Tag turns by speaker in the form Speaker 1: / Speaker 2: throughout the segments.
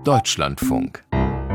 Speaker 1: Deutschlandfunk.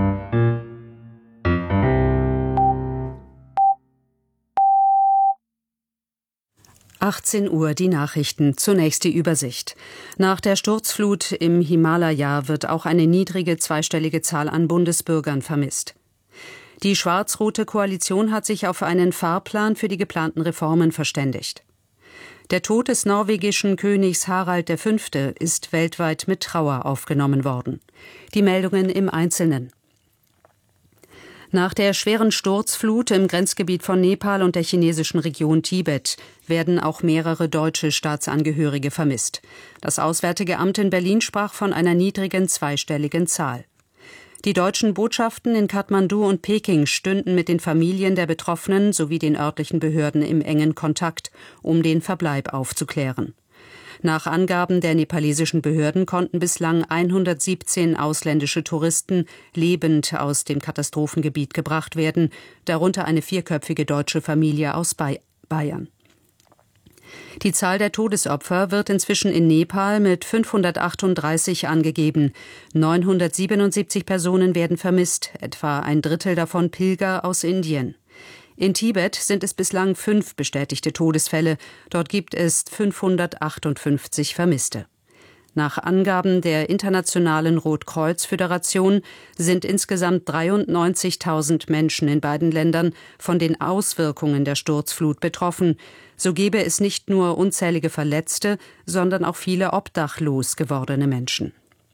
Speaker 2: Uhr die Nachrichten. Zunächst die Übersicht. Nach der Sturzflut im Himalaya wird auch eine niedrige zweistellige Zahl an Bundesbürgern vermisst. Die schwarz-rote Koalition hat sich auf einen Fahrplan für die geplanten Reformen verständigt. Der Tod des norwegischen Königs Harald V. ist weltweit mit Trauer aufgenommen worden. Die Meldungen im Einzelnen. Nach der schweren Sturzflut im Grenzgebiet von Nepal und der chinesischen Region Tibet werden auch mehrere deutsche Staatsangehörige vermisst. Das Auswärtige Amt in Berlin sprach von einer niedrigen zweistelligen Zahl. Die deutschen Botschaften in Kathmandu und Peking stünden mit den Familien der Betroffenen sowie den örtlichen Behörden im engen Kontakt, um den Verbleib aufzuklären. Nach Angaben der nepalesischen Behörden konnten bislang 117 ausländische Touristen lebend aus dem Katastrophengebiet gebracht werden, darunter eine vierköpfige deutsche Familie aus Bayern. Die Zahl der Todesopfer wird inzwischen in Nepal mit 538 angegeben. 977 Personen werden vermisst, etwa ein Drittel davon Pilger aus Indien. In Tibet sind es bislang 5 bestätigte Todesfälle. Dort gibt es 558 Vermisste. Nach Angaben der Internationalen Rotkreuz-Föderation sind insgesamt 93.000 Menschen in beiden Ländern von den Auswirkungen der Sturzflut betroffen. So gebe es nicht nur unzählige Verletzte, sondern auch viele obdachlos gewordene Menschen.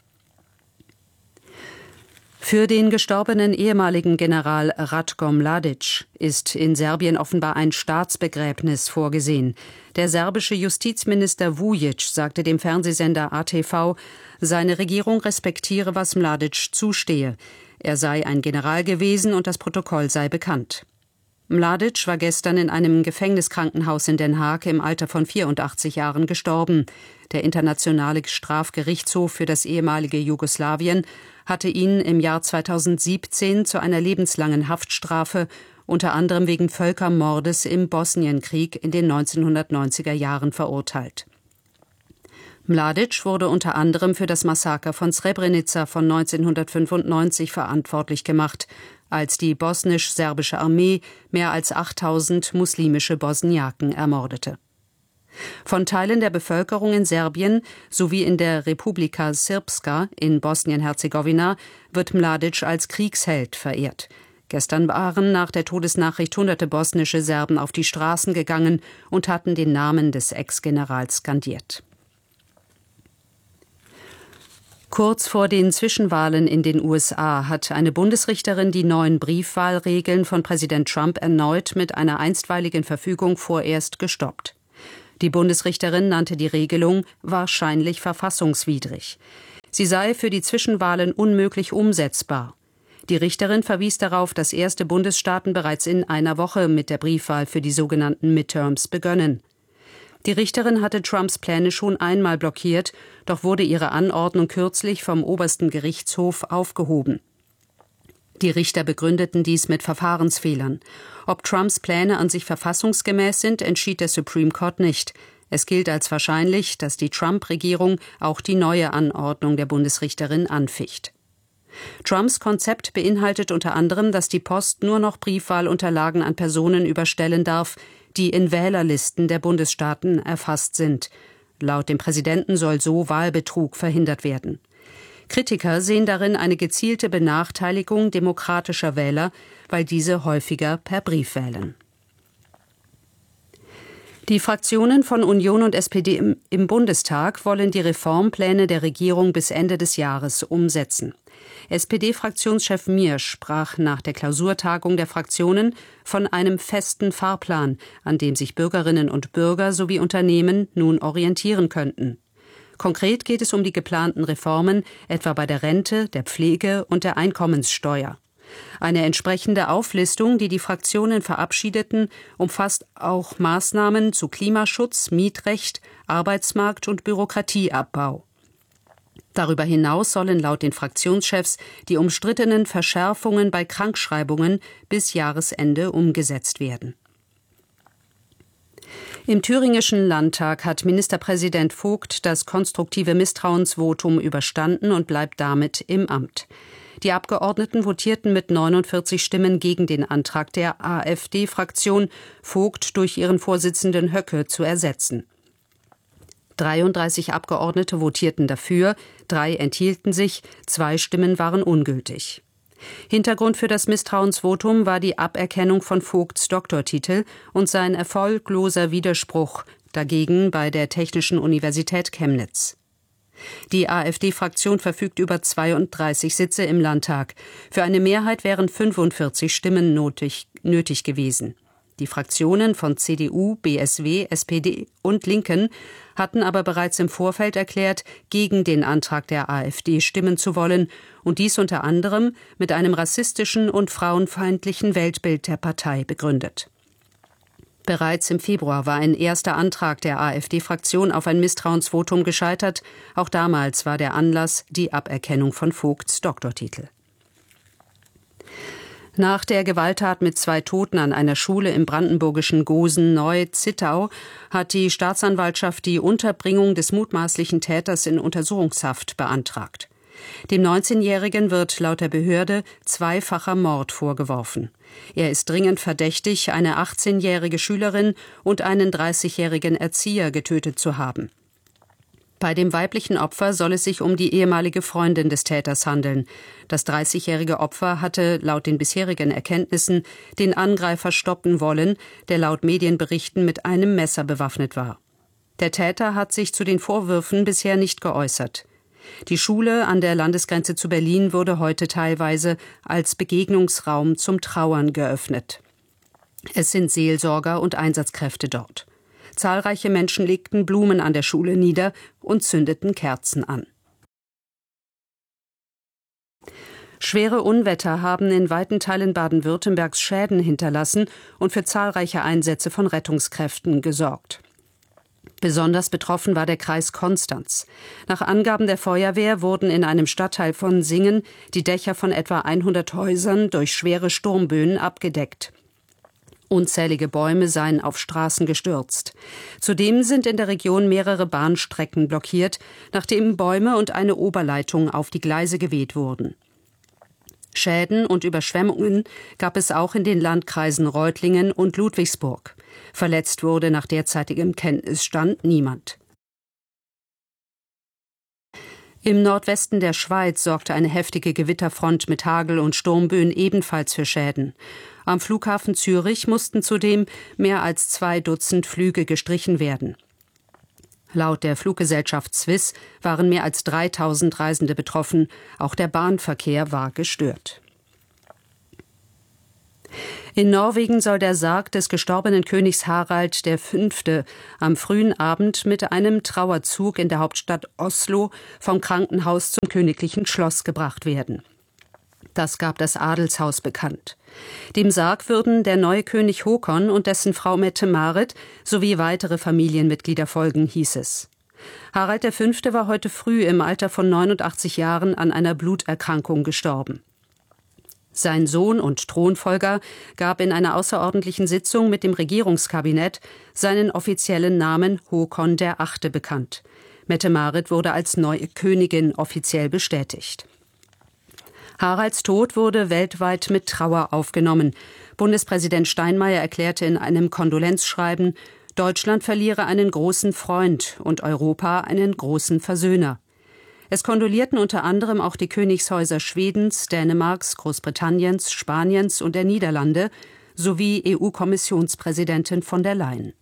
Speaker 2: Für den gestorbenen ehemaligen General Ratko Mladic ist in Serbien offenbar ein Staatsbegräbnis vorgesehen. Der serbische Justizminister Vujic sagte dem Fernsehsender ATV, seine Regierung respektiere, was Mladic zustehe. Er sei ein General gewesen und das Protokoll sei bekannt. Mladic war gestern in einem Gefängniskrankenhaus in Den Haag im Alter von 84 Jahren gestorben. Der Internationale Strafgerichtshof für das ehemalige Jugoslawien hatte ihn im Jahr 2017 zu einer lebenslangen Haftstrafe, unter anderem wegen Völkermordes im Bosnienkrieg in den 1990er Jahren verurteilt. Mladic wurde unter anderem für das Massaker von Srebrenica von 1995 verantwortlich gemacht, als die bosnisch-serbische Armee mehr als 8.000 muslimische Bosniaken ermordete. Von Teilen der Bevölkerung in Serbien sowie in der Republika Srpska in Bosnien-Herzegowina wird Mladic als Kriegsheld verehrt. Gestern waren nach der Todesnachricht hunderte bosnische Serben auf die Straßen gegangen und hatten den Namen des Ex-Generals skandiert. Kurz vor den Zwischenwahlen in den USA hat eine Bundesrichterin die neuen Briefwahlregeln von Präsident Trump erneut mit einer einstweiligen Verfügung vorerst gestoppt. Die Bundesrichterin nannte die Regelung wahrscheinlich verfassungswidrig. Sie sei für die Zwischenwahlen unmöglich umsetzbar. Die Richterin verwies darauf, dass erste Bundesstaaten bereits in einer Woche mit der Briefwahl für die sogenannten Midterms begönnen. Die Richterin hatte Trumps Pläne schon einmal blockiert, doch wurde ihre Anordnung kürzlich vom obersten Gerichtshof aufgehoben. Die Richter begründeten dies mit Verfahrensfehlern. Ob Trumps Pläne an sich verfassungsgemäß sind, entschied der Supreme Court nicht. Es gilt als wahrscheinlich, dass die Trump-Regierung auch die neue Anordnung der Bundesrichterin anficht. Trumps Konzept beinhaltet unter anderem, dass die Post nur noch Briefwahlunterlagen an Personen überstellen darf, die in Wählerlisten der Bundesstaaten erfasst sind. Laut dem Präsidenten soll so Wahlbetrug verhindert werden. Kritiker sehen darin eine gezielte Benachteiligung demokratischer Wähler, weil diese häufiger per Brief wählen. Die Fraktionen von Union und SPD im Bundestag wollen die Reformpläne der Regierung bis Ende des Jahres umsetzen. SPD-Fraktionschef Miersch sprach nach der Klausurtagung der Fraktionen von einem festen Fahrplan, an dem sich Bürgerinnen und Bürger sowie Unternehmen nun orientieren könnten. Konkret geht es um die geplanten Reformen, etwa bei der Rente, der Pflege und der Einkommenssteuer. Eine entsprechende Auflistung, die die Fraktionen verabschiedeten, umfasst auch Maßnahmen zu Klimaschutz, Mietrecht, Arbeitsmarkt und Bürokratieabbau. Darüber hinaus sollen laut den Fraktionschefs die umstrittenen Verschärfungen bei Krankschreibungen bis Jahresende umgesetzt werden. Im thüringischen Landtag hat Ministerpräsident Vogt das konstruktive Misstrauensvotum überstanden und bleibt damit im Amt. Die Abgeordneten votierten mit 49 Stimmen gegen den Antrag der AfD-Fraktion, Vogt durch ihren Vorsitzenden Höcke zu ersetzen. 33 Abgeordnete votierten dafür, 3 enthielten sich, 2 Stimmen waren ungültig. Hintergrund für das Misstrauensvotum war die Aberkennung von Vogts Doktortitel und sein erfolgloser Widerspruch dagegen bei der Technischen Universität Chemnitz. Die AfD-Fraktion verfügt über 32 Sitze im Landtag. Für eine Mehrheit wären 45 Stimmen nötig gewesen. Die Fraktionen von CDU, BSW, SPD und Linken hatten aber bereits im Vorfeld erklärt, gegen den Antrag der AfD stimmen zu wollen, und dies unter anderem mit einem rassistischen und frauenfeindlichen Weltbild der Partei begründet. Bereits im Februar war ein erster Antrag der AfD-Fraktion auf ein Misstrauensvotum gescheitert. Auch damals war der Anlass die Aberkennung von Vogts Doktortitel. Nach der Gewalttat mit 2 Toten an einer Schule im brandenburgischen Gosen-Neu-Zittau hat die Staatsanwaltschaft die Unterbringung des mutmaßlichen Täters in Untersuchungshaft beantragt. Dem 19-Jährigen wird laut der Behörde zweifacher Mord vorgeworfen. Er ist dringend verdächtig, eine 18-jährige Schülerin und einen 30-jährigen Erzieher getötet zu haben. Bei dem weiblichen Opfer soll es sich um die ehemalige Freundin des Täters handeln. Das 30-jährige Opfer hatte laut den bisherigen Erkenntnissen den Angreifer stoppen wollen, der laut Medienberichten mit einem Messer bewaffnet war. Der Täter hat sich zu den Vorwürfen bisher nicht geäußert. Die Schule an der Landesgrenze zu Berlin wurde heute teilweise als Begegnungsraum zum Trauern geöffnet. Es sind Seelsorger und Einsatzkräfte dort. Zahlreiche Menschen legten Blumen an der Schule nieder und zündeten Kerzen an. Schwere Unwetter haben in weiten Teilen Baden-Württembergs Schäden hinterlassen und für zahlreiche Einsätze von Rettungskräften gesorgt. Besonders betroffen war der Kreis Konstanz. Nach Angaben der Feuerwehr wurden in einem Stadtteil von Singen die Dächer von etwa 100 Häusern durch schwere Sturmböen abgedeckt. Unzählige Bäume seien auf Straßen gestürzt. Zudem sind in der Region mehrere Bahnstrecken blockiert, nachdem Bäume und eine Oberleitung auf die Gleise geweht wurden. Schäden und Überschwemmungen gab es auch in den Landkreisen Reutlingen und Ludwigsburg. Verletzt wurde nach derzeitigem Kenntnisstand niemand. Im Nordwesten der Schweiz sorgte eine heftige Gewitterfront mit Hagel und Sturmböen ebenfalls für Schäden. Am Flughafen Zürich mussten zudem mehr als 2 Dutzend Flüge gestrichen werden. Laut der Fluggesellschaft Swiss waren mehr als 3000 Reisende betroffen. Auch der Bahnverkehr war gestört. In Norwegen soll der Sarg des gestorbenen Königs Harald V. am frühen Abend mit einem Trauerzug in der Hauptstadt Oslo vom Krankenhaus zum königlichen Schloss gebracht werden. Das gab das Adelshaus bekannt. Dem Sarg würden der neue König Håkon und dessen Frau Mette-Marit sowie weitere Familienmitglieder folgen, hieß es. Harald V. war heute früh im Alter von 89 Jahren an einer Bluterkrankung gestorben. Sein Sohn und Thronfolger gab in einer außerordentlichen Sitzung mit dem Regierungskabinett seinen offiziellen Namen Håkon VIII. Bekannt. Mette-Marit wurde als neue Königin offiziell bestätigt. Haralds Tod wurde weltweit mit Trauer aufgenommen. Bundespräsident Steinmeier erklärte in einem Kondolenzschreiben, Deutschland verliere einen großen Freund und Europa einen großen Versöhner. Es kondolierten unter anderem auch die Königshäuser Schwedens, Dänemarks, Großbritanniens, Spaniens und der Niederlande sowie EU-Kommissionspräsidentin von der Leyen.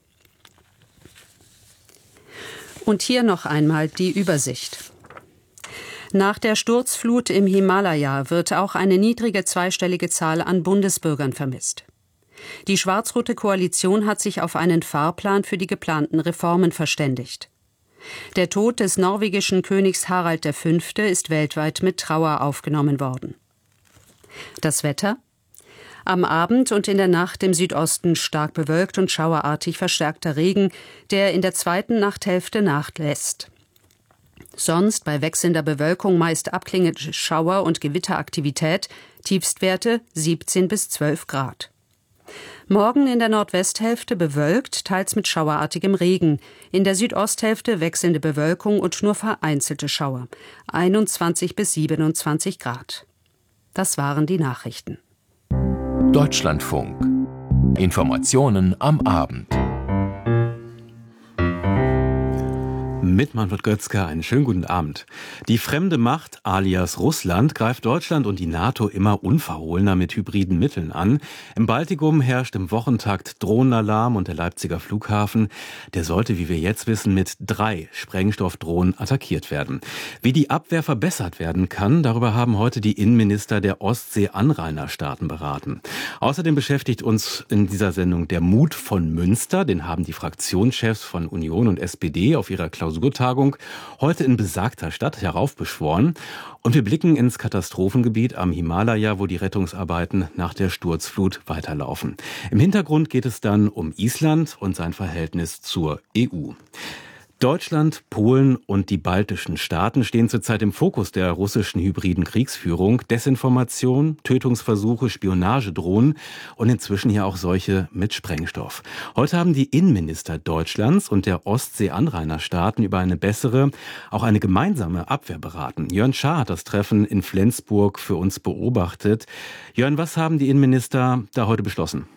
Speaker 2: Und hier noch einmal die Übersicht. Nach der Sturzflut im Himalaya wird auch eine niedrige zweistellige Zahl an Bundesbürgern vermisst. Die schwarz-rote Koalition hat sich auf einen Fahrplan für die geplanten Reformen verständigt. Der Tod des norwegischen Königs Harald V. ist weltweit mit Trauer aufgenommen worden. Das Wetter? Am Abend und in der Nacht im Südosten stark bewölkt und schauerartig verstärkter Regen, der in der zweiten Nachthälfte nachlässt. Sonst bei wechselnder Bewölkung meist abklingende Schauer- und Gewitteraktivität, Tiefstwerte 17 bis 12 Grad. Morgen in der Nordwesthälfte bewölkt, teils mit schauerartigem Regen. In der Südosthälfte wechselnde Bewölkung und nur vereinzelte Schauer. 21 bis 27 Grad. Das waren die Nachrichten.
Speaker 1: Deutschlandfunk. Informationen am Abend.
Speaker 3: Mit Manfred Götzke einen schönen guten Abend. Die fremde Macht alias Russland greift Deutschland und die NATO immer unverhohlener mit hybriden Mitteln an. Im Baltikum herrscht im Wochentakt Drohnenalarm und der Leipziger Flughafen, der sollte, wie wir jetzt wissen, mit 3 Sprengstoffdrohnen attackiert werden. Wie die Abwehr verbessert werden kann, darüber haben heute die Innenminister der Ostsee-Anrainerstaaten beraten. Außerdem beschäftigt uns in dieser Sendung der Mut von Münster. Den haben die Fraktionschefs von Union und SPD auf ihrer Klausurtagung heute in besagter Stadt heraufbeschworen. Und wir blicken ins Katastrophengebiet am Himalaya, wo die Rettungsarbeiten nach der Sturzflut weiterlaufen. Im Hintergrund geht es dann um Island und sein Verhältnis zur EU. Deutschland, Polen und die baltischen Staaten stehen zurzeit im Fokus der russischen hybriden Kriegsführung. Desinformation, Tötungsversuche, Spionagedrohnen und inzwischen ja auch solche mit Sprengstoff. Heute haben die Innenminister Deutschlands und der Ostsee-Anrainerstaaten über eine bessere, auch eine gemeinsame Abwehr beraten. Jörn Schaar hat das Treffen in Flensburg für uns beobachtet. Jörn, was haben die Innenminister da heute beschlossen?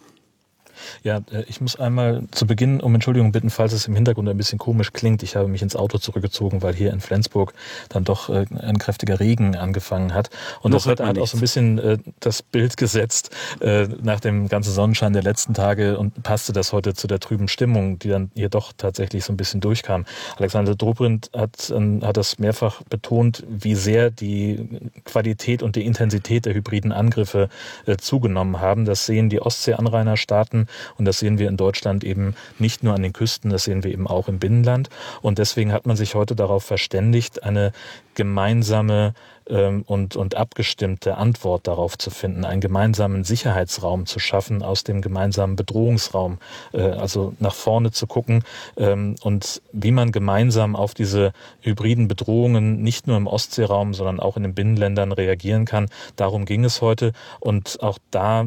Speaker 4: Ja, ich muss einmal zu Beginn um Entschuldigung bitten, falls es im Hintergrund ein bisschen komisch klingt. Ich habe mich ins Auto zurückgezogen, weil hier in Flensburg dann doch ein kräftiger Regen angefangen hat. Und das Wetter hat auch so ein bisschen das Bild gesetzt nach dem ganzen Sonnenschein der letzten Tage und passte das heute zu der trüben Stimmung, die dann hier doch tatsächlich so ein bisschen durchkam. Alexander Dobrindt hat das mehrfach betont, wie sehr die Qualität und die Intensität der hybriden Angriffe zugenommen haben. Das sehen die Ostsee-Anrainerstaaten. Und das sehen wir in Deutschland eben nicht nur an den Küsten, das sehen wir eben auch im Binnenland. Und deswegen hat man sich heute darauf verständigt, eine gemeinsame und abgestimmte Antwort darauf zu finden, einen gemeinsamen Sicherheitsraum zu schaffen aus dem gemeinsamen Bedrohungsraum, also nach vorne zu gucken und wie man gemeinsam auf diese hybriden Bedrohungen nicht nur im Ostseeraum, sondern auch in den Binnenländern reagieren kann. Darum ging es heute und auch da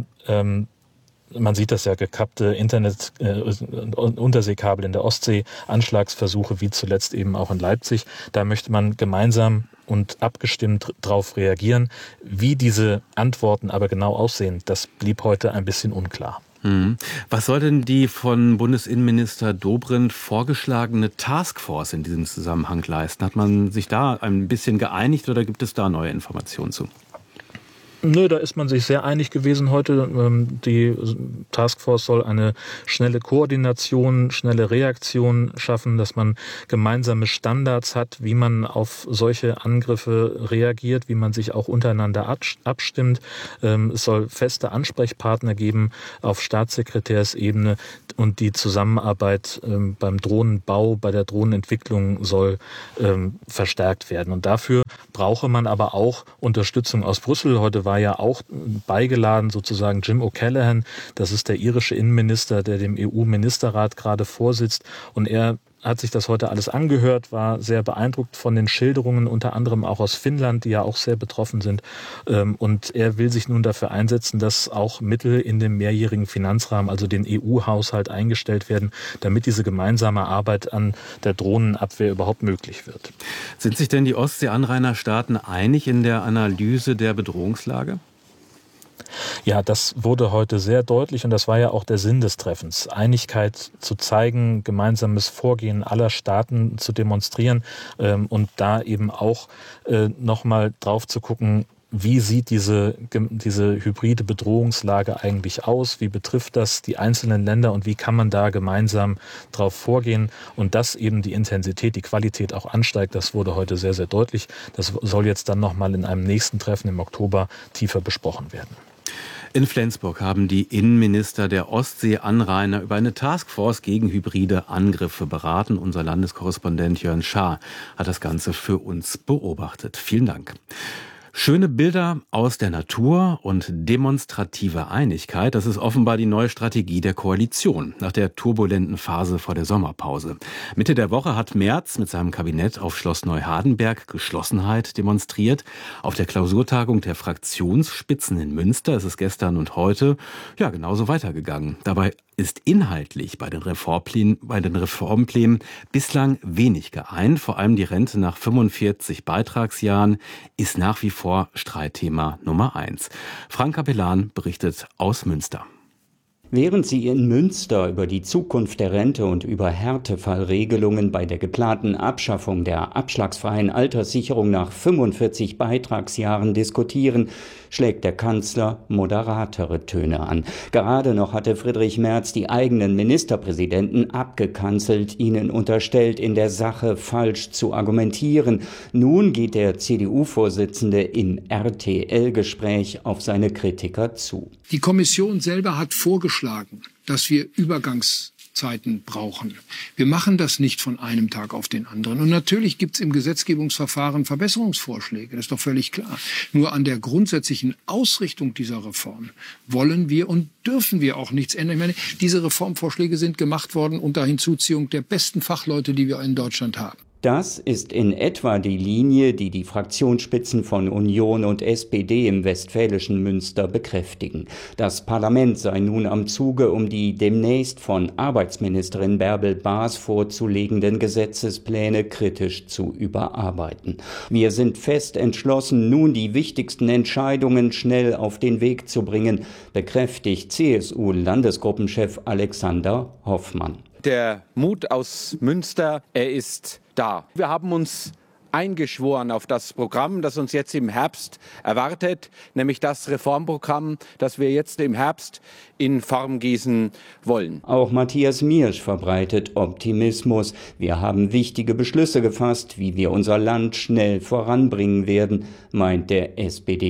Speaker 4: man sieht das ja, gekappte Unterseekabel in der Ostsee, Anschlagsversuche wie zuletzt eben auch in Leipzig. Da möchte man gemeinsam und abgestimmt darauf reagieren. Wie diese Antworten aber genau aussehen, das blieb heute ein bisschen unklar.
Speaker 3: Was soll denn die von Bundesinnenminister Dobrindt vorgeschlagene Taskforce in diesem Zusammenhang leisten? Hat man sich da ein bisschen geeinigt oder gibt es da neue Informationen zu?
Speaker 4: Nö, da ist man sich sehr einig gewesen heute. Die Taskforce soll eine schnelle Koordination, schnelle Reaktion schaffen, dass man gemeinsame Standards hat, wie man auf solche Angriffe reagiert, wie man sich auch untereinander abstimmt. Es soll feste Ansprechpartner geben auf Staatssekretärsebene und die Zusammenarbeit beim Drohnenbau, bei der Drohnenentwicklung soll verstärkt werden. Und dafür brauche man aber auch Unterstützung aus Brüssel. Heute war ja auch beigeladen sozusagen Jim O'Callaghan, das ist der irische Innenminister, der dem EU-Ministerrat gerade vorsitzt, und er hat sich das heute alles angehört, war sehr beeindruckt von den Schilderungen, unter anderem auch aus Finnland, die ja auch sehr betroffen sind. Und er will sich nun dafür einsetzen, dass auch Mittel in dem mehrjährigen Finanzrahmen, also den EU-Haushalt, eingestellt werden, damit diese gemeinsame Arbeit an der Drohnenabwehr überhaupt möglich wird.
Speaker 3: Sind sich denn die Ostsee-Anrainerstaaten einig in der Analyse der Bedrohungslage?
Speaker 4: Ja, das wurde heute sehr deutlich und das war ja auch der Sinn des Treffens. Einigkeit zu zeigen, gemeinsames Vorgehen aller Staaten zu demonstrieren und da eben auch nochmal drauf zu gucken, wie sieht diese hybride Bedrohungslage eigentlich aus? Wie betrifft das die einzelnen Länder und wie kann man da gemeinsam drauf vorgehen? Und dass eben die Intensität, die Qualität auch ansteigt, das wurde heute sehr, sehr deutlich. Das soll jetzt dann nochmal in einem nächsten Treffen im Oktober tiefer besprochen werden.
Speaker 3: In Flensburg haben die Innenminister der Ostsee-Anrainer über eine Taskforce gegen hybride Angriffe beraten. Unser Landeskorrespondent Jörn Schaar hat das Ganze für uns beobachtet. Vielen Dank. Schöne Bilder aus der Natur und demonstrative Einigkeit, das ist offenbar die neue Strategie der Koalition nach der turbulenten Phase vor der Sommerpause. Mitte der Woche hat Merz mit seinem Kabinett auf Schloss Neuhardenberg Geschlossenheit demonstriert. Auf der Klausurtagung der Fraktionsspitzen in Münster ist es gestern und heute genauso weitergegangen. Dabei ist inhaltlich bei den Reformplänen bislang wenig geeint. Vor allem die Rente nach 45 Beitragsjahren ist nach wie vor Streitthema Nummer 1. Frank Capellan berichtet aus Münster.
Speaker 5: Während sie in Münster über die Zukunft der Rente und über Härtefallregelungen bei der geplanten Abschaffung der abschlagsfreien Alterssicherung nach 45 Beitragsjahren diskutieren, schlägt der Kanzler moderatere Töne an. Gerade noch hatte Friedrich Merz die eigenen Ministerpräsidenten abgekanzelt, ihnen unterstellt, in der Sache falsch zu argumentieren. Nun geht der CDU-Vorsitzende im RTL-Gespräch auf seine Kritiker zu.
Speaker 6: Die Kommission selber hat vorgeschlagen, dass wir Übergangszeiten brauchen. Wir machen das nicht von einem Tag auf den anderen. Und natürlich gibt es im Gesetzgebungsverfahren Verbesserungsvorschläge, das ist doch völlig klar. Nur an der grundsätzlichen Ausrichtung dieser Reform wollen wir und dürfen wir auch nichts ändern. Ich meine, diese Reformvorschläge sind gemacht worden unter Hinzuziehung der besten Fachleute, die wir in Deutschland haben.
Speaker 5: Das ist in etwa die Linie, die die Fraktionsspitzen von Union und SPD im westfälischen Münster bekräftigen. Das Parlament sei nun am Zuge, um die demnächst von Arbeitsministerin Bärbel Baas vorzulegenden Gesetzespläne kritisch zu überarbeiten. Wir sind fest entschlossen, nun die wichtigsten Entscheidungen schnell auf den Weg zu bringen, bekräftigt CSU-Landesgruppenchef Alexander Hoffmann.
Speaker 7: Der Mut aus Münster, er ist da. Wir haben uns eingeschworen auf das Programm, das uns jetzt im Herbst erwartet, nämlich das Reformprogramm, das wir jetzt im Herbst in Form gießen wollen.
Speaker 5: Auch Matthias Miersch verbreitet Optimismus. Wir haben wichtige Beschlüsse gefasst, wie wir unser Land schnell voranbringen werden, meint der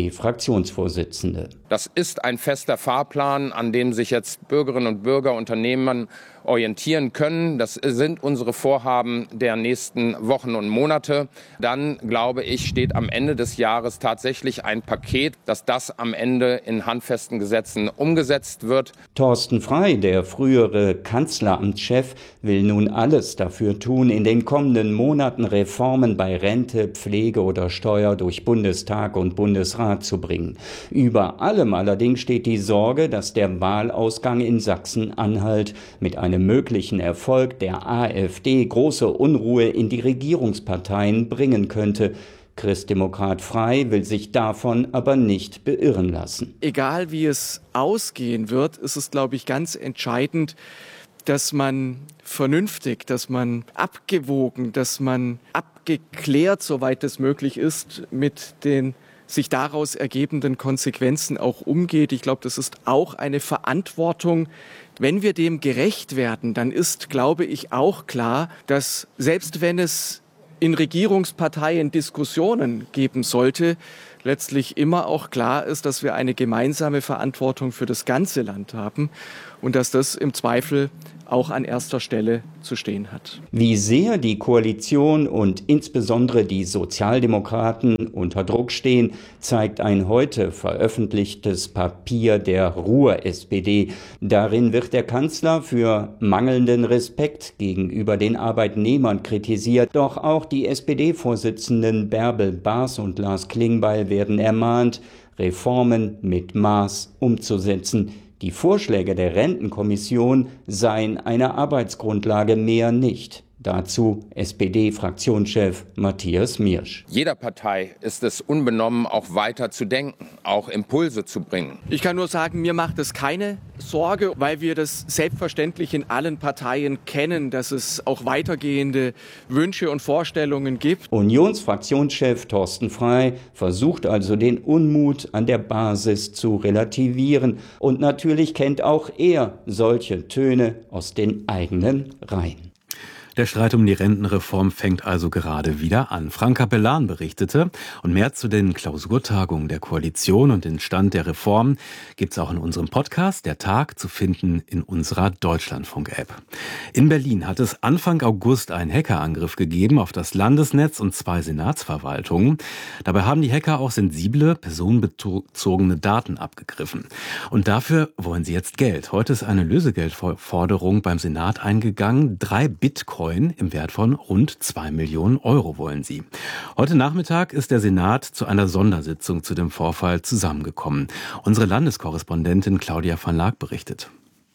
Speaker 5: SPD-Fraktionsvorsitzende.
Speaker 8: Das ist ein fester Fahrplan, an dem sich jetzt Bürgerinnen und Bürger, Unternehmen orientieren können. Das sind unsere Vorhaben der nächsten Wochen und Monate. Dann, glaube ich, steht am Ende des Jahres tatsächlich ein Paket, dass das am Ende in handfesten Gesetzen umgesetzt wird.
Speaker 5: Thorsten Frey, der frühere Kanzleramtschef, will nun alles dafür tun, in den kommenden Monaten Reformen bei Rente, Pflege oder Steuer durch Bundestag und Bundesrat zu bringen. Über allem allerdings steht die Sorge, dass der Wahlausgang in Sachsen-Anhalt mit einem möglichen Erfolg der AfD große Unruhe in die Regierungsparteien bringen könnte. Christdemokrat Frey will sich davon aber nicht beirren lassen.
Speaker 9: Egal wie es ausgehen wird, ist es, glaube ich, ganz entscheidend, dass man vernünftig, dass man abgewogen, dass man abgeklärt, soweit es möglich ist, mit den sich daraus ergebenden Konsequenzen auch umgeht. Ich glaube, das ist auch eine Verantwortung. Wenn wir dem gerecht werden, dann ist, glaube ich, auch klar, dass selbst wenn es in Regierungsparteien Diskussionen geben sollte, letztlich immer auch klar ist, dass wir eine gemeinsame Verantwortung für das ganze Land haben und dass das im Zweifel auch an erster Stelle zu stehen hat.
Speaker 5: Wie sehr die Koalition und insbesondere die Sozialdemokraten unter Druck stehen, zeigt ein heute veröffentlichtes Papier der Ruhr-SPD. Darin wird der Kanzler für mangelnden Respekt gegenüber den Arbeitnehmern kritisiert. Doch auch die SPD-Vorsitzenden Bärbel Baas und Lars Klingbeil werden ermahnt, Reformen mit Maß umzusetzen. Die Vorschläge der Rentenkommission seien eine Arbeitsgrundlage, mehr nicht. Dazu SPD-Fraktionschef Matthias Miersch.
Speaker 8: Jeder Partei ist es unbenommen, auch weiter zu denken, auch Impulse zu bringen.
Speaker 9: Ich kann nur sagen, mir macht es keine Sorge, weil wir das selbstverständlich in allen Parteien kennen, dass es auch weitergehende Wünsche und Vorstellungen gibt.
Speaker 5: Unionsfraktionschef Thorsten Frey versucht also den Unmut an der Basis zu relativieren. Und natürlich kennt auch er solche Töne aus den eigenen Reihen.
Speaker 3: Der Streit um die Rentenreform fängt also gerade wieder an. Frank Capellan berichtete. Und mehr zu den Klausurtagungen der Koalition und den Stand der Reform gibt's auch in unserem Podcast Der Tag, zu finden in unserer Deutschlandfunk-App. In Berlin hat es Anfang August einen Hackerangriff gegeben auf das Landesnetz und 2 Senatsverwaltungen. Dabei haben die Hacker auch sensible, personenbezogene Daten abgegriffen. Und dafür wollen sie jetzt Geld. Heute ist eine Lösegeldforderung beim Senat eingegangen. 3 Bitcoin im Wert von rund 2 Millionen Euro wollen sie. Heute Nachmittag ist der Senat zu einer Sondersitzung zu dem Vorfall zusammengekommen. Unsere Landeskorrespondentin Claudia van Laak berichtet.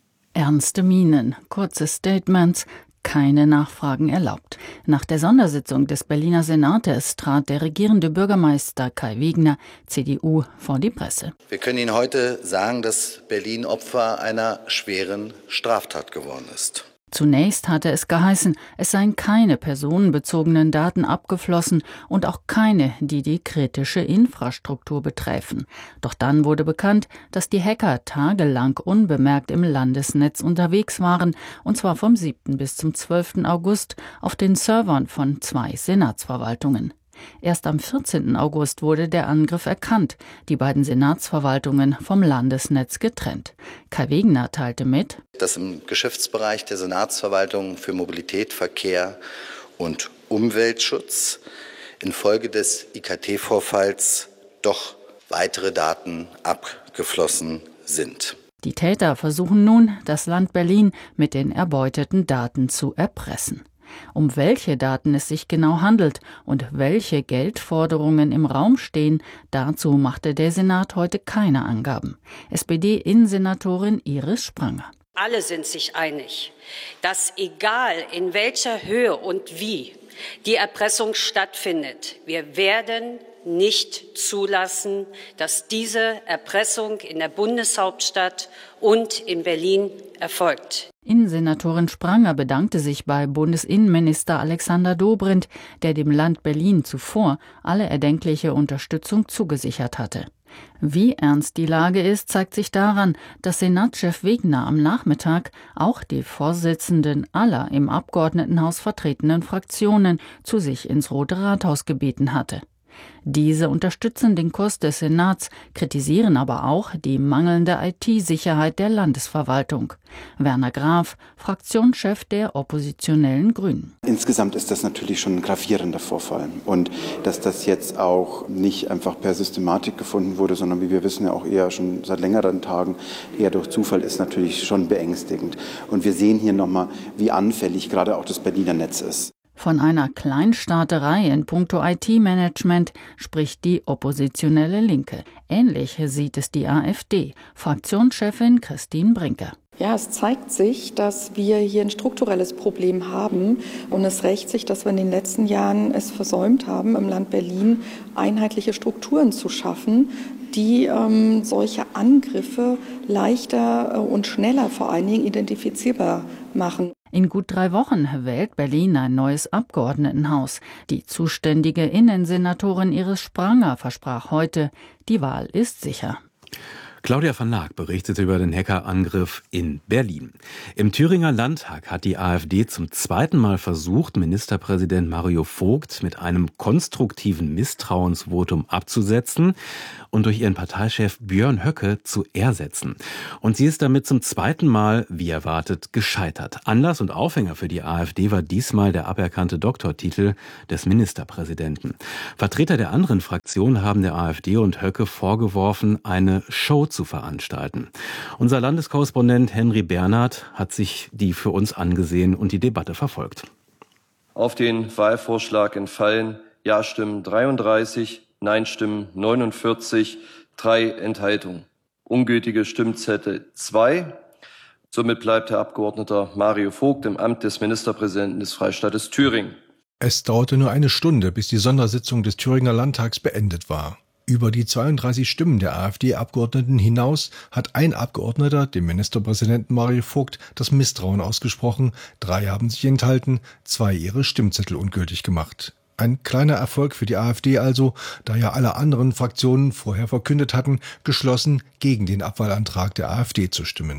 Speaker 10: Ernste Mienen, kurze Statements, keine Nachfragen erlaubt. Nach der Sondersitzung des Berliner Senates trat der regierende Bürgermeister Kai Wegner, CDU, vor die Presse.
Speaker 11: Wir können Ihnen heute sagen, dass Berlin Opfer einer schweren Straftat geworden ist.
Speaker 10: Zunächst hatte es geheißen, es seien keine personenbezogenen Daten abgeflossen und auch keine, die die kritische Infrastruktur betreffen. Doch dann wurde bekannt, dass die Hacker tagelang unbemerkt im Landesnetz unterwegs waren, und zwar vom 7. bis zum 12. August auf den Servern von 2 Senatsverwaltungen. Erst am 14. August wurde der Angriff erkannt, die beiden Senatsverwaltungen vom Landesnetz getrennt. Kai Wegner teilte mit,
Speaker 11: dass im Geschäftsbereich der Senatsverwaltung für Mobilität, Verkehr und Umweltschutz infolge des IKT-Vorfalls doch weitere Daten abgeflossen sind.
Speaker 10: Die Täter versuchen nun, das Land Berlin mit den erbeuteten Daten zu erpressen. Um welche Daten es sich genau handelt und welche Geldforderungen im Raum stehen, dazu machte der Senat heute keine Angaben. SPD-Innensenatorin Iris Spranger.
Speaker 12: Alle sind sich einig, dass egal in welcher Höhe und wie die Erpressung stattfindet, wir werden nicht zulassen, dass diese Erpressung in der Bundeshauptstadt und in Berlin erfolgt.
Speaker 10: Innensenatorin Spranger bedankte sich bei Bundesinnenminister Alexander Dobrindt, der dem Land Berlin zuvor alle erdenkliche Unterstützung zugesichert hatte. Wie ernst die Lage ist, zeigt sich daran, dass Senatschef Wegner am Nachmittag auch die Vorsitzenden aller im Abgeordnetenhaus vertretenen Fraktionen zu sich ins Rote Rathaus gebeten hatte. Diese unterstützen den Kurs des Senats, kritisieren aber auch die mangelnde IT-Sicherheit der Landesverwaltung. Werner Graf, Fraktionschef der oppositionellen Grünen.
Speaker 13: Insgesamt ist das natürlich schon ein gravierender Vorfall. Und dass das jetzt auch nicht einfach per Systematik gefunden wurde, sondern wie wir wissen ja auch eher schon seit längeren Tagen eher durch Zufall, ist natürlich schon beängstigend. Und wir sehen hier nochmal, wie anfällig gerade auch das Berliner Netz ist.
Speaker 10: Von einer Kleinstaaterei in puncto IT-Management spricht die oppositionelle Linke. Ähnlich sieht es die AfD. Fraktionschefin Christine Brinker.
Speaker 14: Ja, es zeigt sich, dass wir hier ein strukturelles Problem haben. Und es rächt sich, dass wir in den letzten Jahren es versäumt haben, im Land Berlin einheitliche Strukturen zu schaffen, die solche Angriffe leichter und schneller vor allen Dingen identifizierbar machen.
Speaker 10: In gut 3 Wochen wählt Berlin ein neues Abgeordnetenhaus. Die zuständige Innensenatorin Iris Spranger versprach heute, die Wahl ist sicher.
Speaker 3: Claudia van Laak berichtete über den Hackerangriff in Berlin. Im Thüringer Landtag hat die AfD zum 2. Mal versucht, Ministerpräsident Mario Vogt mit einem konstruktiven Misstrauensvotum abzusetzen und durch ihren Parteichef Björn Höcke zu ersetzen. Und sie ist damit zum 2. Mal, wie erwartet, gescheitert. Anlass und Aufhänger für die AfD war diesmal der aberkannte Doktortitel des Ministerpräsidenten. Vertreter der anderen Fraktionen haben der AfD und Höcke vorgeworfen, eine Show zu veranstalten. Unser Landeskorrespondent Henry Bernhard hat sich die für uns angesehen und die Debatte verfolgt.
Speaker 15: Auf den Wahlvorschlag entfallen Ja-Stimmen 33, Nein-Stimmen 49, 3 Enthaltungen. Ungültige Stimmzettel 2. Somit bleibt Herr Abgeordneter Mario Vogt im Amt des Ministerpräsidenten des Freistaates Thüringen.
Speaker 16: Es dauerte nur eine Stunde, bis die Sondersitzung des Thüringer Landtags beendet war. Über die 32 Stimmen der AfD-Abgeordneten hinaus hat ein Abgeordneter dem Ministerpräsidenten Mario Vogt das Misstrauen ausgesprochen, 3 haben sich enthalten, 2 ihre Stimmzettel ungültig gemacht. Ein kleiner Erfolg für die AfD also, da ja alle anderen Fraktionen vorher verkündet hatten, geschlossen gegen den Abwahlantrag der AfD zu stimmen.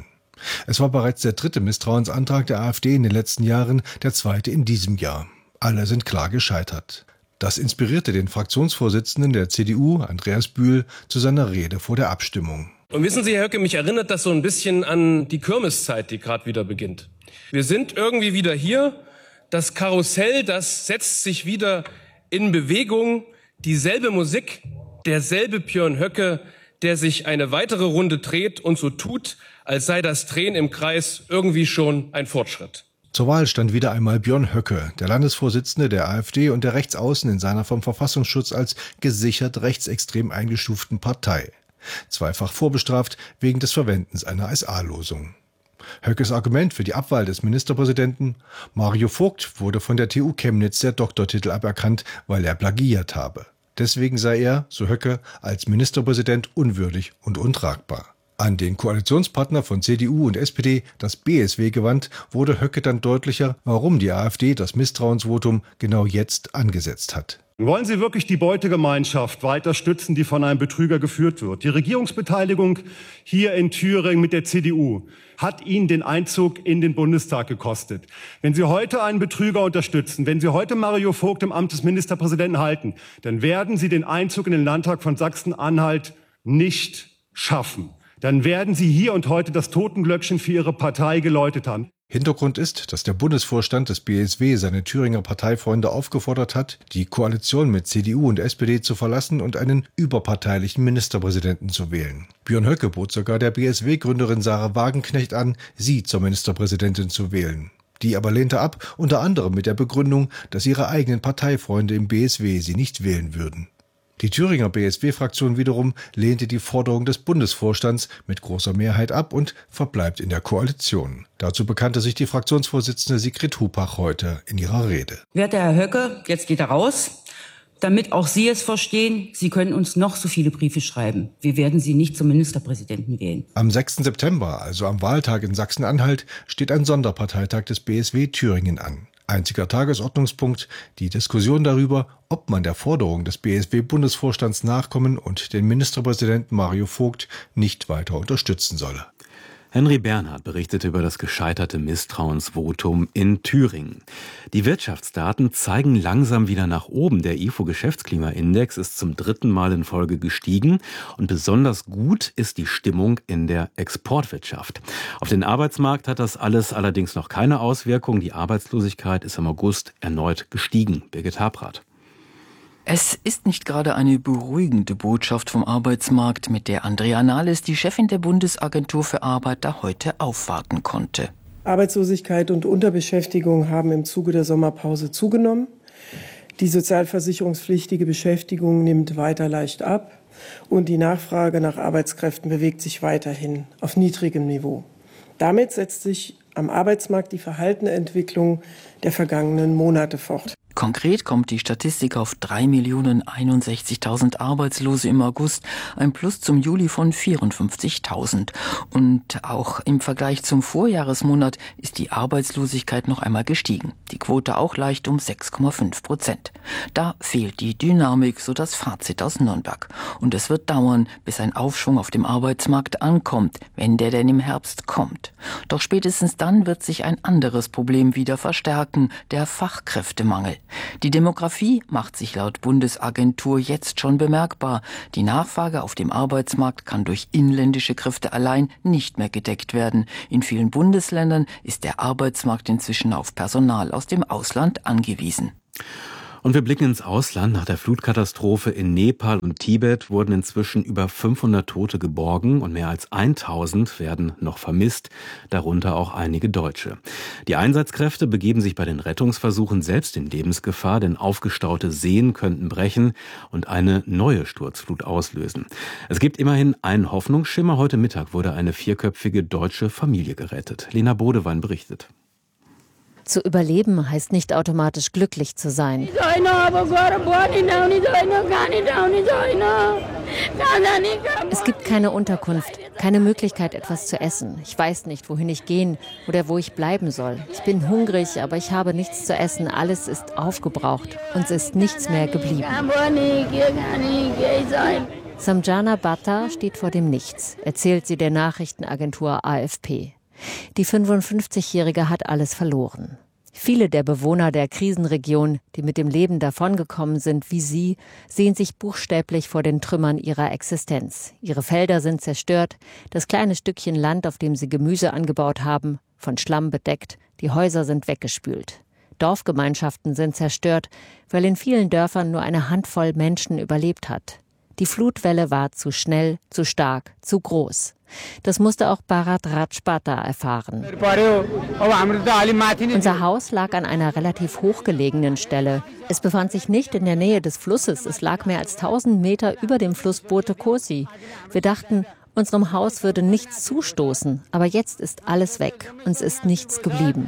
Speaker 16: Es war bereits der 3. Misstrauensantrag der AfD in den letzten Jahren, der 2. in diesem Jahr. Alle sind klar gescheitert. Das inspirierte den Fraktionsvorsitzenden der CDU, Andreas Bühl, zu seiner Rede vor der Abstimmung.
Speaker 17: Und wissen Sie, Herr Höcke, mich erinnert das so ein bisschen an die Kirmeszeit, die gerade wieder beginnt. Wir sind irgendwie wieder hier. Das Karussell, das setzt sich wieder in Bewegung. Dieselbe Musik, derselbe Björn Höcke, der sich eine weitere Runde dreht und so tut, als sei das Drehen im Kreis irgendwie schon ein Fortschritt.
Speaker 16: Zur Wahl stand wieder einmal Björn Höcke, der Landesvorsitzende der AfD und der Rechtsaußen in seiner vom Verfassungsschutz als gesichert rechtsextrem eingestuften Partei. Zweifach vorbestraft wegen des Verwendens einer SA-Losung. Höckes Argument für die Abwahl des Ministerpräsidenten: Mario Vogt wurde von der TU Chemnitz der Doktortitel aberkannt, weil er plagiiert habe. Deswegen sei er, so Höcke, als Ministerpräsident unwürdig und untragbar. An den Koalitionspartner von CDU und SPD, das BSW, gewandt, wurde Höcke dann deutlicher, warum die AfD das Misstrauensvotum genau jetzt angesetzt hat.
Speaker 18: Wollen Sie wirklich die Beutegemeinschaft weiter stützen, die von einem Betrüger geführt wird? Die Regierungsbeteiligung hier in Thüringen mit der CDU hat Ihnen den Einzug in den Bundestag gekostet. Wenn Sie heute einen Betrüger unterstützen, wenn Sie heute Mario Vogt im Amt des Ministerpräsidenten halten, dann werden Sie den Einzug in den Landtag von Sachsen-Anhalt nicht schaffen. Dann werden Sie hier und heute das Totenglöckchen für Ihre Partei geläutet haben.
Speaker 16: Hintergrund ist, dass der Bundesvorstand des BSW seine Thüringer Parteifreunde aufgefordert hat, die Koalition mit CDU und SPD zu verlassen und einen überparteilichen Ministerpräsidenten zu wählen. Björn Höcke bot sogar der BSW-Gründerin Sarah Wagenknecht an, sie zur Ministerpräsidentin zu wählen. Die aber lehnte ab, unter anderem mit der Begründung, dass ihre eigenen Parteifreunde im BSW sie nicht wählen würden. Die Thüringer BSW-Fraktion wiederum lehnte die Forderung des Bundesvorstands mit großer Mehrheit ab und verbleibt in der Koalition. Dazu bekannte sich die Fraktionsvorsitzende Sigrid Hupach heute in ihrer Rede.
Speaker 19: Werter Herr Höcke, jetzt geht er raus. Damit auch Sie es verstehen, Sie können uns noch so viele Briefe schreiben. Wir werden Sie nicht zum Ministerpräsidenten wählen.
Speaker 16: Am 6. September, also am Wahltag in Sachsen-Anhalt, steht ein Sonderparteitag des BSW Thüringen an. Einziger Tagesordnungspunkt die Diskussion darüber, ob man der Forderung des BSW-Bundesvorstands nachkommen und den Ministerpräsidenten Mario Vogt nicht weiter unterstützen solle.
Speaker 3: Henry Bernhard berichtete über das gescheiterte Misstrauensvotum in Thüringen. Die Wirtschaftsdaten zeigen langsam wieder nach oben. Der IFO-Geschäftsklimaindex ist zum 3. Mal in Folge gestiegen und besonders gut ist die Stimmung in der Exportwirtschaft. Auf den Arbeitsmarkt hat das alles allerdings noch keine Auswirkung. Die Arbeitslosigkeit ist im August erneut gestiegen. Birgit Habrath.
Speaker 20: Es ist nicht gerade eine beruhigende Botschaft vom Arbeitsmarkt, mit der Andrea Nahles, die Chefin der Bundesagentur für Arbeit, da heute aufwarten konnte.
Speaker 21: Arbeitslosigkeit und Unterbeschäftigung haben im Zuge der Sommerpause zugenommen. Die sozialversicherungspflichtige Beschäftigung nimmt weiter leicht ab und die Nachfrage nach Arbeitskräften bewegt sich weiterhin auf niedrigem Niveau. Damit setzt sich am Arbeitsmarkt die verhaltene Entwicklung der vergangenen Monate fort.
Speaker 20: Konkret kommt die Statistik auf 3.061.000 Arbeitslose im August, ein Plus zum Juli von 54.000. Und auch im Vergleich zum Vorjahresmonat ist die Arbeitslosigkeit noch einmal gestiegen. Die Quote auch leicht um 6,5%. Da fehlt die Dynamik, so das Fazit aus Nürnberg. Und es wird dauern, bis ein Aufschwung auf dem Arbeitsmarkt ankommt, wenn der denn im Herbst kommt. Doch spätestens dann wird sich ein anderes Problem wieder verstärken, der Fachkräftemangel. Die Demografie macht sich laut Bundesagentur jetzt schon bemerkbar. Die Nachfrage auf dem Arbeitsmarkt kann durch inländische Kräfte allein nicht mehr gedeckt werden. In vielen Bundesländern ist der Arbeitsmarkt inzwischen auf Personal aus dem Ausland angewiesen.
Speaker 3: Und wir blicken ins Ausland. Nach der Flutkatastrophe in Nepal und Tibet wurden inzwischen über 500 Tote geborgen und mehr als 1000 werden noch vermisst, darunter auch einige Deutsche. Die Einsatzkräfte begeben sich bei den Rettungsversuchen selbst in Lebensgefahr, denn aufgestaute Seen könnten brechen und eine neue Sturzflut auslösen. Es gibt immerhin einen Hoffnungsschimmer. Heute Mittag wurde eine 4-köpfige deutsche Familie gerettet. Lena Bodewein berichtet.
Speaker 22: Zu überleben heißt nicht automatisch glücklich zu sein. Es gibt keine Unterkunft, keine Möglichkeit, etwas zu essen. Ich weiß nicht, wohin ich gehen oder wo ich bleiben soll. Ich bin hungrig, aber ich habe nichts zu essen. Alles ist aufgebraucht. Uns ist nichts mehr geblieben. Samjana Bhatta steht vor dem Nichts, erzählt sie der Nachrichtenagentur AFP. Die 55-Jährige hat alles verloren. Viele der Bewohner der Krisenregion, die mit dem Leben davongekommen sind wie sie, sehen sich buchstäblich vor den Trümmern ihrer Existenz. Ihre Felder sind zerstört, das kleine Stückchen Land, auf dem sie Gemüse angebaut haben, von Schlamm bedeckt, die Häuser sind weggespült. Dorfgemeinschaften sind zerstört, weil in vielen Dörfern nur eine Handvoll Menschen überlebt hat. Die Flutwelle war zu schnell, zu stark, zu groß. Das musste auch Bharat Rajpata erfahren. Unser Haus lag an einer relativ hochgelegenen Stelle. Es befand sich nicht in der Nähe des Flusses. Es lag mehr als 1000 Meter über dem Fluss Bote Kosi. Wir dachten, unserem Haus würde nichts zustoßen. Aber jetzt ist alles weg. Uns ist nichts geblieben.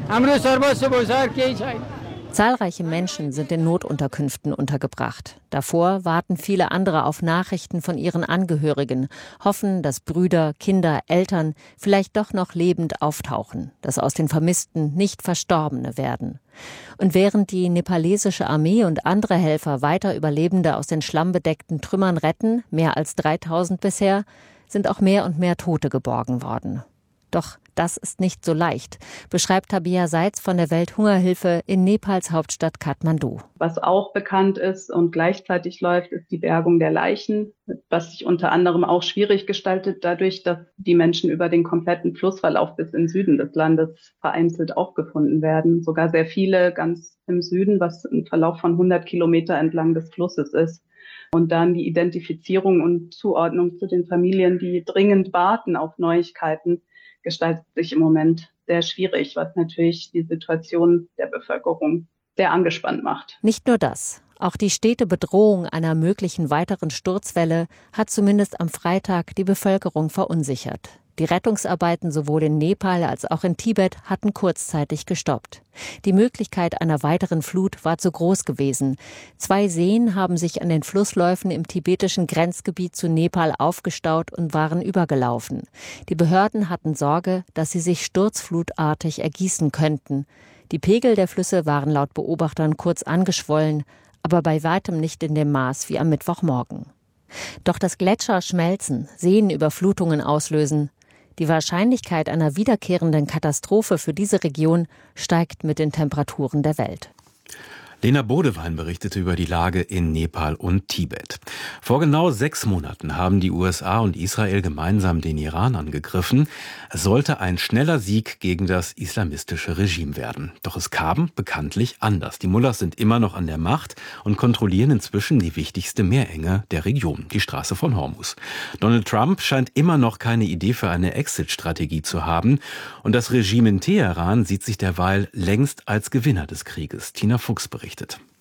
Speaker 22: Zahlreiche Menschen sind in Notunterkünften untergebracht. Davor warten viele andere auf Nachrichten von ihren Angehörigen, hoffen, dass Brüder, Kinder, Eltern vielleicht doch noch lebend auftauchen, dass aus den Vermissten nicht Verstorbene werden. Und während die nepalesische Armee und andere Helfer weiter Überlebende aus den schlammbedeckten Trümmern retten, mehr als 3000 bisher, sind auch mehr und mehr Tote geborgen worden. Doch das ist nicht so leicht, beschreibt Tabia Seitz von der Welthungerhilfe in Nepals Hauptstadt Kathmandu.
Speaker 1: Was auch bekannt ist und gleichzeitig läuft, ist die Bergung der Leichen, was sich unter anderem auch schwierig gestaltet, dadurch, dass die Menschen über den kompletten Flussverlauf bis in den Süden des Landes vereinzelt aufgefunden werden. Sogar sehr viele ganz im Süden, was ein Verlauf von 100 Kilometer entlang des Flusses ist. Und dann die Identifizierung und Zuordnung zu den Familien, die dringend warten auf Neuigkeiten, gestaltet sich im Moment sehr schwierig, was natürlich die Situation der Bevölkerung sehr angespannt macht.
Speaker 22: Nicht nur das. Auch die stete Bedrohung einer möglichen weiteren Sturzwelle hat zumindest am Freitag die Bevölkerung verunsichert. Die Rettungsarbeiten sowohl in Nepal als auch in Tibet hatten kurzzeitig gestoppt. Die Möglichkeit einer weiteren Flut war zu groß gewesen. 2 Seen haben sich an den Flussläufen im tibetischen Grenzgebiet zu Nepal aufgestaut und waren übergelaufen. Die Behörden hatten Sorge, dass sie sich sturzflutartig ergießen könnten. Die Pegel der Flüsse waren laut Beobachtern kurz angeschwollen, aber bei weitem nicht in dem Maß wie am Mittwochmorgen. Doch dass Gletscher schmelzen, Seenüberflutungen auslösen, die Wahrscheinlichkeit einer wiederkehrenden Katastrophe für diese Region steigt mit den Temperaturen der Welt.
Speaker 3: Lena Bodewein berichtete über die Lage in Nepal und Tibet. Vor genau 6 Monaten haben die USA und Israel gemeinsam den Iran angegriffen. Es sollte ein schneller Sieg gegen das islamistische Regime werden. Doch es kam bekanntlich anders. Die Mullahs sind immer noch an der Macht und kontrollieren inzwischen die wichtigste Meerenge der Region, die Straße von Hormuz. Donald Trump scheint immer noch keine Idee für eine Exit-Strategie zu haben. Und das Regime in Teheran sieht sich derweil längst als Gewinner des Krieges. Tina Fuchs berichtet.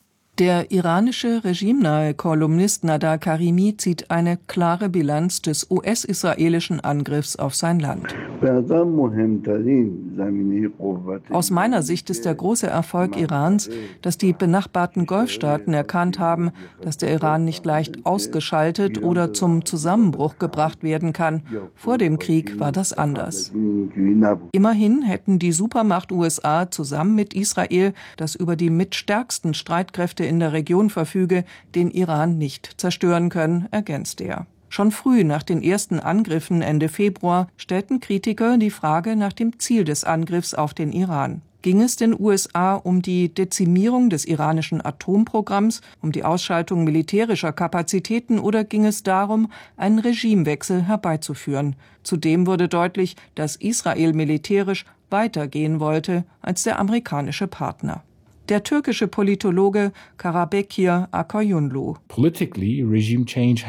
Speaker 2: Der iranische regimenahe Kolumnist Nader Karimi zieht eine klare Bilanz des US-israelischen Angriffs auf sein Land. Aus meiner Sicht ist der große Erfolg Irans, dass die benachbarten Golfstaaten erkannt haben, dass der Iran nicht leicht ausgeschaltet oder zum Zusammenbruch gebracht werden kann. Vor dem Krieg war das anders. Immerhin hätten die Supermacht USA zusammen mit Israel, das über die mitstärksten Streitkräfte in der Region verfüge, den Iran nicht zerstören können, ergänzt er. Schon früh nach den ersten Angriffen Ende Februar stellten Kritiker die Frage nach dem Ziel des Angriffs auf den Iran. Ging es den USA um die Dezimierung des iranischen Atomprogramms, um die Ausschaltung militärischer Kapazitäten oder ging es darum, einen Regimewechsel herbeizuführen? Zudem wurde deutlich, dass Israel militärisch weitergehen wollte als der amerikanische Partner. Der türkische Politologe Karabekir Akayunlu.